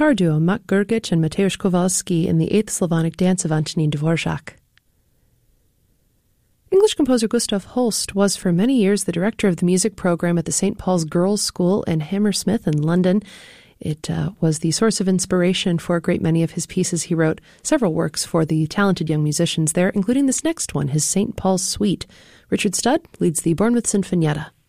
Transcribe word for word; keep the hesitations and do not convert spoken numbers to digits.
guitar duo Mak Gurgic and Mateusz Kowalski in the Eighth Slavonic Dance of Antonin Dvorak. English composer Gustav Holst was for many years the director of the music program at the Saint Paul's Girls' School in Hammersmith in London. It uh, was the source of inspiration for a great many of his pieces. He wrote several works for the talented young musicians there, including this next one, his Saint Paul's Suite. Richard Studd leads the Bournemouth Sinfonietta.